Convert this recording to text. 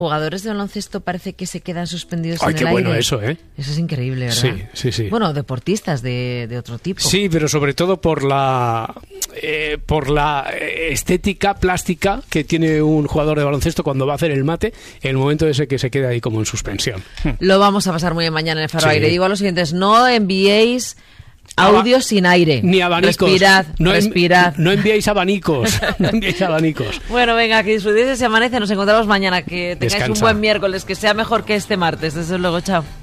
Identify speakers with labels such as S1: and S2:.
S1: Jugadores de baloncesto parece que se quedan suspendidos en el aire.
S2: ¡Ay, qué bueno eso, eh!
S1: Eso es increíble, ¿verdad?
S2: Sí.
S1: Bueno, deportistas de otro tipo.
S2: Sí, pero sobre todo por la estética plástica que tiene un jugador de baloncesto cuando va a hacer el mate, en el momento ese que se queda ahí como en suspensión.
S1: Lo vamos a pasar muy bien mañana en el Faro Aire. Digo a los siguientes, no enviéis audio sin aire.
S2: Ni abanicos.
S1: Respirad.
S2: No enviéis abanicos. No enviéis abanicos.
S1: Bueno, venga, que disfrutéis ese amanece. Nos encontramos mañana. Que tengáis
S2: Descansa.
S1: un buen miércoles. Que sea mejor que este martes. Desde luego, chao.